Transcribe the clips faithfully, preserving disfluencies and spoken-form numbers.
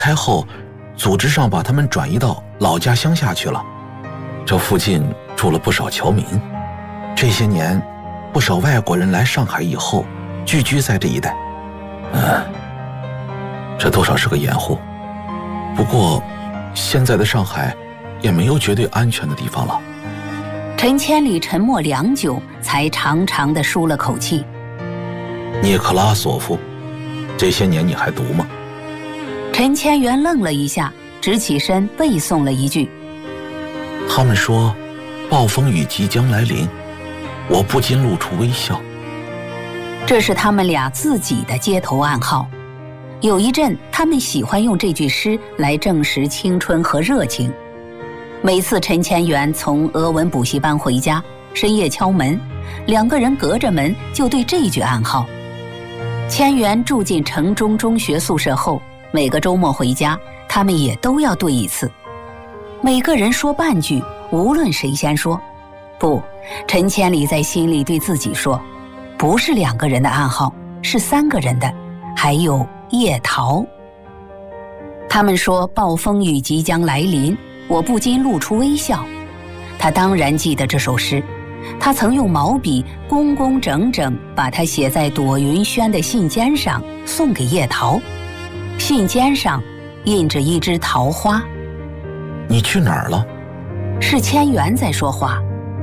开后组织上把他们转移到老家乡下去了。这附近住了不少侨民，这些年不少外国人来上海以后聚居在这一带。嗯，这多少是个掩护。不过现在的上海也没有绝对安全的地方了。 陈千里沉默良久，才长长地舒了口气。 涅克拉索夫，这些年你还读吗？ 陈千元愣了一下，直起身背诵了一句。 他们说暴风雨即将来临，我不禁露出微笑。 这是他们俩自己的街头暗号。有一阵他们喜欢用这句诗来证实青春和热情。每次陈千元从俄文补习班回家，深夜敲门，两个人隔着门就对这句暗号。千元住进城中中学宿舍后，每个周末回家，他们也都要对一次。每个人说半句，无论谁先说。不，陈千里在心里对自己说，不是两个人的暗号，是三个人的，还有叶桃。他们说暴风雨即将来临，我不禁露出微笑。他当然记得这首诗，他曾用毛笔工工整整把它写在朵云轩的信笺上，送给叶桃。信笺上印着一枝桃花。 你去哪儿了？ 是千元在说话。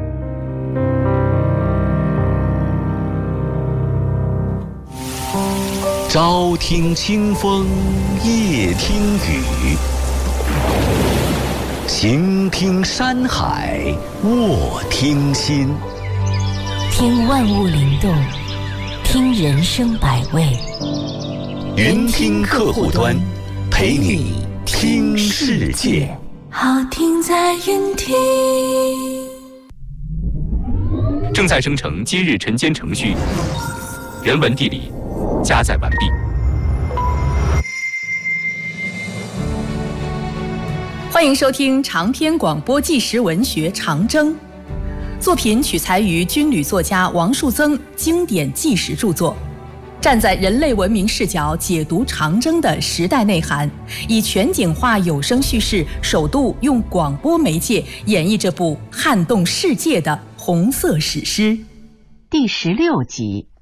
朝听清风，夜听雨，行听山海，卧听心。 听万物灵动，听人生百味。 云听客户端，陪你听世界。 好听在云听。 正在生成今日晨间程序，人文地理加载完毕。 欢迎收听长篇广播纪实文学《长征》，作品取材于军旅作家王树增经典纪实著作，站在人类文明视角解读长征的时代内涵，以全景化有声叙事，首度用广播媒介演绎这部撼动世界的红色史诗。 第十六集，